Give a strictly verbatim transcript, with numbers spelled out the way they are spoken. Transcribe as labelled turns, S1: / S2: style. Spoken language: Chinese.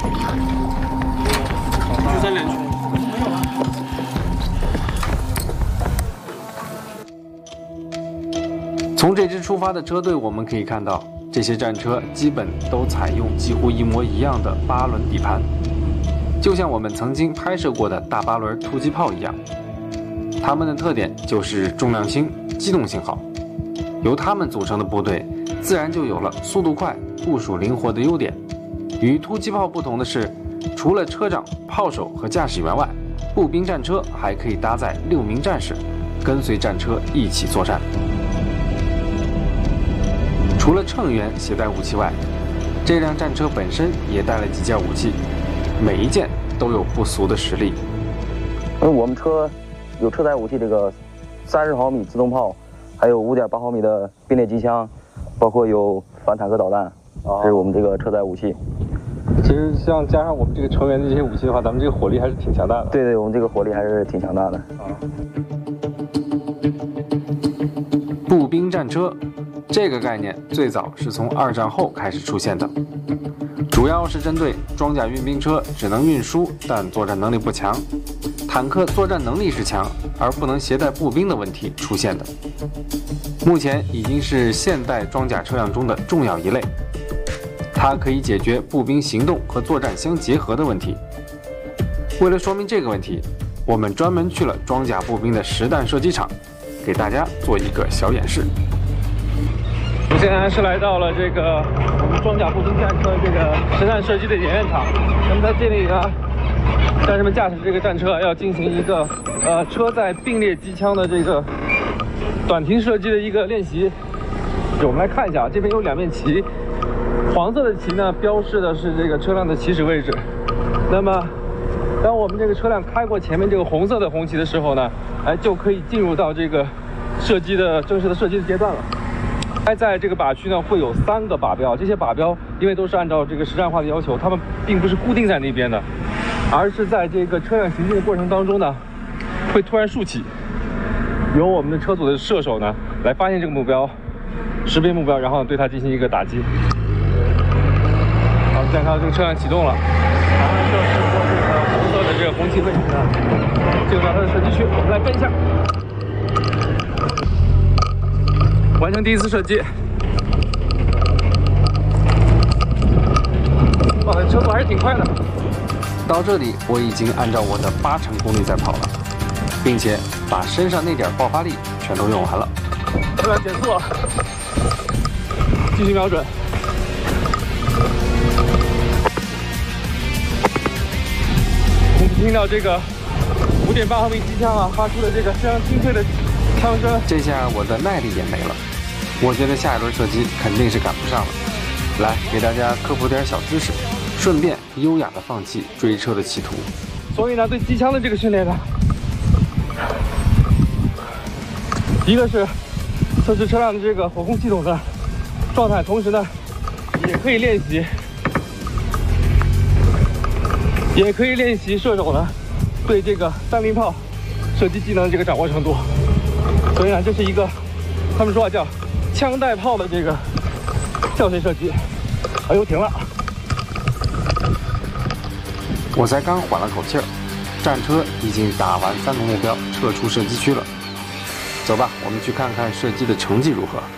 S1: 第三连区没有了。
S2: 从这支出发的车队，我们可以看到，这些战车基本都采用几乎一模一样的八轮底盘，就像我们曾经拍摄过的大八轮突击炮一样。它们的特点就是重量轻、机动性好。由它们组成的部队，自然就有了速度快、部署灵活的优点。与突击炮不同的是，除了车长、炮手和驾驶员外，步兵战车还可以搭载六名战士，跟随战车一起作战。除了乘员携带武器外，这辆战车本身也带了几件武器，每一件都有不俗的实力。
S3: 嗯，我们车有车载武器，这个三十毫米自动炮，还有五点八毫米的并列机枪，包括有反坦克导弹，这是我们这个车载武器。
S1: 其实像加上我们这个成员的这些武器的话，咱们这个火力还是挺强大的。
S3: 对对，我们这个火力还是挺强大的。
S1: 啊，
S2: 步兵战车这个概念最早是从二战后开始出现的，主要是针对装甲运兵车只能运输但作战能力不强，坦克作战能力是强而不能携带步兵的问题出现的。目前已经是现代装甲车辆中的重要一类，它可以解决步兵行动和作战相结合的问题。为了说明这个问题，我们专门去了装甲步兵的实弹射击场，给大家做一个小演示。
S1: 我们现在是来到了这个我们装甲步兵战车这个实弹射击的演练场。那么在这里呢，战士们驾驶这个战车要进行一个呃车载并列机枪的这个短停射击的一个练习。我们来看一下，这边有两面旗，黄色的旗呢标示的是这个车辆的起始位置。那么当我们这个车辆开过前面这个红色的红旗的时候呢，哎就可以进入到这个射击的正式的射击的阶段了。在这个靶区呢，会有三个靶标，这些靶标因为都是按照这个实战化的要求，它们并不是固定在那边的，而是在这个车辆行进的过程当中呢，会突然竖起，由我们的车组的射手呢来发现这个目标，识别目标，然后对它进行一个打击。好，现在看到这个车辆启动了，马上就驶过这个红色的这个红旗位置呢，进入到它的射击区，我们来跟一下。完成第一次射击，哇，车速还是挺快的。
S2: 到这里，我已经按照我的八成功率在跑了，并且把身上那点爆发力全都用完了。
S1: 车辆减速了，继续瞄准。我们听到这个五点八毫米机枪啊发出的这个非常清脆的枪声，
S2: 这下我的耐力也没了。我觉得下一轮射击肯定是赶不上了。来，给大家科普点小知识，顺便优雅的放弃追车的企图。
S1: 所以呢，对机枪的这个训练呢，一个是测试车辆的这个火控系统的状态，同时呢，也可以练习，也可以练习射手呢对这个三零炮射击技能的这个掌握程度。所以呢，这是一个他们说啊叫枪带炮的这个校训射击。哎呦，停了！
S2: 我才刚缓了口气儿，战车已经打完三个目标，撤出射击区了。走吧，我们去看看射击的成绩如何。